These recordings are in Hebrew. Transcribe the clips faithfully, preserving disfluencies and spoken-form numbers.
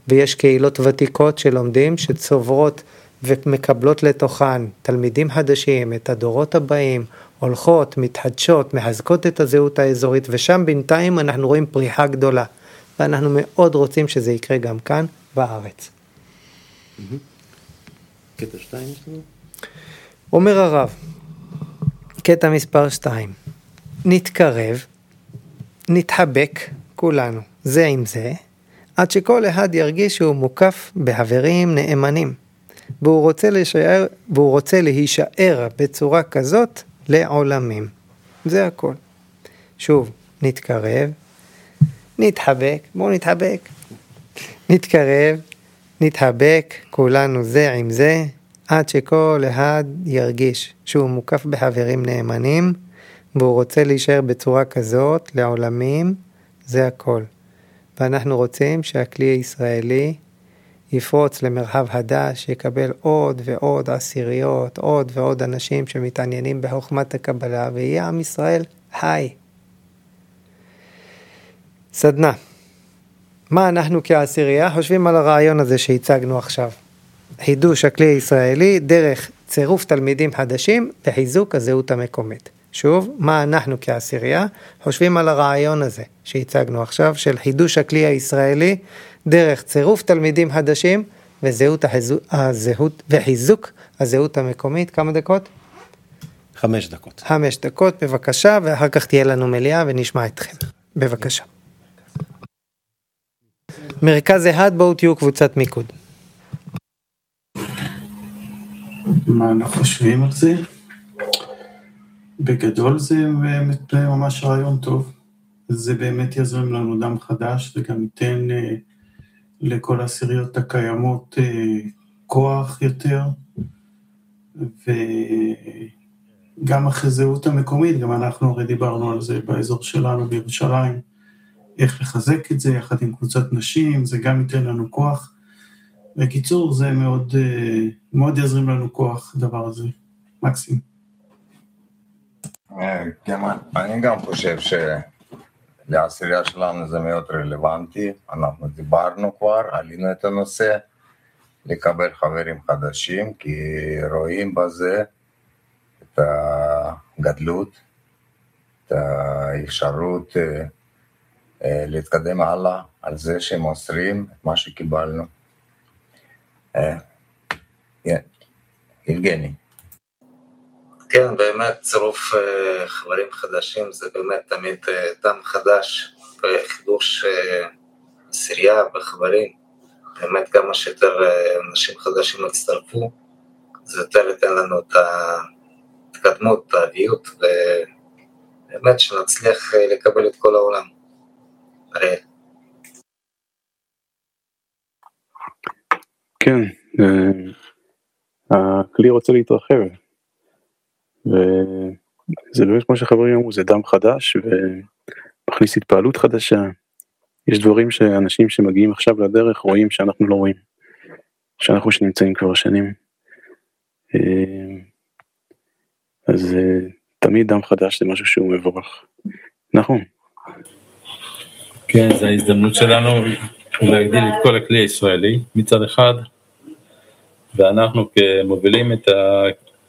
ויש קהילות ותיקות שלומדים, שצוברות ומקבלות לתוכן תלמידים חדשים, את הדורות הבאים, הולכות, מתחדשות, מחזקות את הזהות האזורית, ושם בינתיים אנחנו רואים פריחה גדולה, ואנחנו מאוד רוצים שזה יקרה גם כאן בארץ. קטע שתיים יש לנו? אומר הרב, קטע מספר שתיים, נתקרב, נתחבק כולנו, זה עם זה, עד שכל אחד ירגיש שהוא מוקף בחברים נאמנים, והוא רוצה להישאר, והוא רוצה להישאר בצורה כזאת לעולמים. זה הכל. שוב, נתקרב, נתחבק, בואו נתחבק, נתקרב, נתחבק, כולנו זה עם זה, עד שכל אחד ירגיש שהוא מוקף בחברים נאמנים, והוא רוצה להישאר בצורה כזאת לעולמים, זה הכל. ואנחנו רוצים שהכלי הישראלי יפרוץ למרחב חדש, יקבל עוד ועוד עשיריות, עוד ועוד אנשים שמתעניינים בחוכמת הקבלה, ויהיה עם ישראל חי. סדנה. מה אנחנו כעשירייה חושבים על הרעיון הזה שהצגנו עכשיו? חידוש הכלי הישראלי דרך צירוף תלמידים חדשים וחיזוק הזהות המקומית. שוב, מה אנחנו כעשירייה חושבים על הרעיון הזה שהצגנו עכשיו, של חידוש הכלי הישראלי דרך צירוף תלמידים חדשים וזהות הזהות וחיזוק הזהות המקומית. כמה דקות? חמש דקות. חמש דקות, בבקשה, ואחר כך תהיה לנו מליאה ונשמע אתכם. בבקשה. מרכז אחד, בואו תהיו קבוצת מיקוד. מה אנחנו חושבים על זה? בגדול זה באמת ממש רעיון טוב. זה באמת יזרם לנו דם חדש, זה גם ייתן אה, לכל העשיריות הקיימות אה, כוח יותר, וגם אחרי זהות המקומית, גם אנחנו הרי דיברנו על זה באזור שלנו בירושלים, איך לחזק את זה יחד עם קבוצת נשים, זה גם ייתן לנו כוח. בקיצור, זה מאוד, אה, מאוד יזרים לנו כוח, הדבר הזה, מקסים. אני גם חושב שלעשירייה שלנו זה מאוד רלוונטי, אנחנו דיברנו כבר, עלינו את הנושא, לקבל חברים חדשים, כי רואים בזה את הגדלות, את האפשרות להתקדם הלאה, על זה שהם מוסרים את מה שקיבלנו. יבגני. כן, באמת צירוף חברים חדשים זה באמת תמיד דם חדש, חידוש עשירייה וחברים, באמת כמה שיותר אנשים חדשים הצטרפו, זה יותר ייתן לנו את ההתקדמות, את האביות, ובאמת שנצליח לקבל את כל העולם. אריאל. כן, הכלי רוצה להתרחב. וזה באמת כמו שחברים אמרו, זה דם חדש ומכניס התפעלות חדשה. יש דברים שאנשים שמגיעים עכשיו לדרך רואים שאנחנו לא רואים, שאנחנו שנמצאים כבר שנים. אז תמיד דם חדש זה משהו שהוא מבורך. נכון. כן, זו ההזדמנות שלנו להגדיל את כל הכלי הישראלי מצד אחד, ואנחנו כמובילים את ה...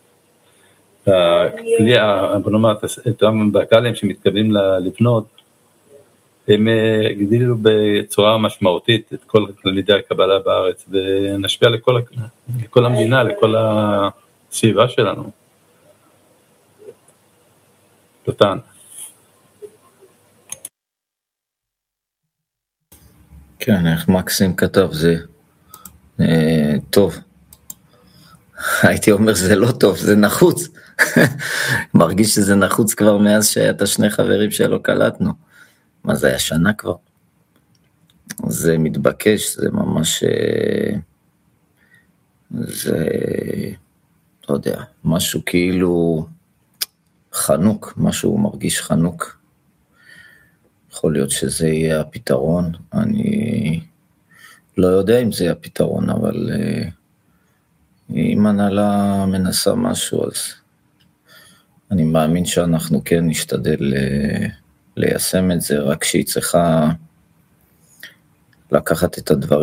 הכלי, בוא נאמר, את הבקלים שמתכוונים לבנות, הם הגדילו בצורה משמעותית את כל תלמידי הקבלה בארץ, ונשפיע לכל, לכל המדינה, לכל הסביבה שלנו. תותן. כן, איך מקסים כתב, זה אה, טוב. הייתי אומר זה לא טוב, זה נחוץ. מרגיש שזה נחוץ כבר מאז שהיית שני חברים שלא קלטנו. מה זה היה שנה כבר? זה מתבקש, זה ממש, זה, לא יודע, משהו כאילו חנוק, משהו מרגיש חנוק. יכול להיות שזה יהיה הפתרון, אני לא יודע אם זה יהיה הפתרון, אבל אם הנהלה מנסה משהו, אז אני מאמין שאנחנו כן נשתדל ליישם את זה, רק שהיא צריכה לקחת את הדברים